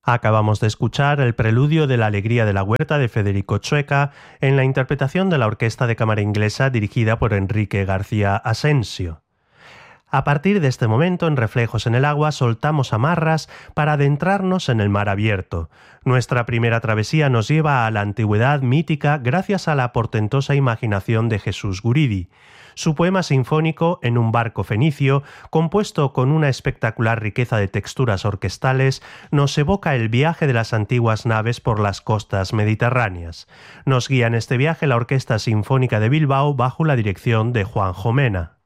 Acabamos de escuchar el preludio de La alegría de la huerta de Federico Chueca en la interpretación de la Orquesta de Cámara Inglesa dirigida por Enrique García Asensio. A partir de este momento, en Reflejos en el agua, soltamos amarras para adentrarnos en el mar abierto. Nuestra primera travesía nos lleva a la antigüedad mítica gracias a la portentosa imaginación de Jesús Guridi. Su poema sinfónico En un barco fenicio, compuesto con una espectacular riqueza de texturas orquestales, nos evoca el viaje de las antiguas naves por las costas mediterráneas. Nos guía en este viaje la Orquesta Sinfónica de Bilbao bajo la dirección de Juanjo Mena.